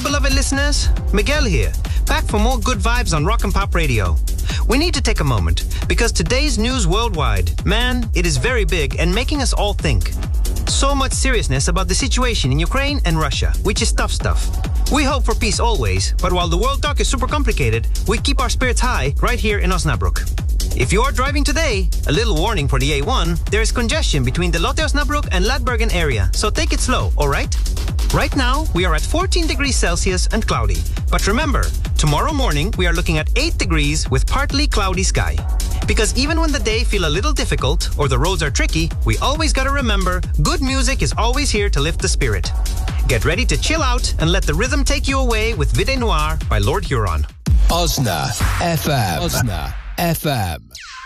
beloved listeners. Miguel here, back for more good vibes on Rock and Pop Radio. We need to take a moment, because today's news worldwide, man, it is very big and making us all think. So much seriousness about the situation in Ukraine and Russia, which is tough stuff. We hope for peace always, but while the world talk is super complicated, we keep our spirits high right here in Osnabrück. If you are driving today, a little warning for the A1, there is congestion between the Lotte Osnabrück and Ladbergen area, so take it slow, alright? Right now, we are at 14 degrees Celsius and cloudy. But remember, tomorrow morning we are looking at 8 degrees with partly cloudy sky. Because even when the day feel a little difficult or the roads are tricky, we always gotta remember, good music is always here to lift the spirit. Get ready to chill out and let the rhythm take you away with Vide Noir by Lord Huron. Osna FM. Osna FM.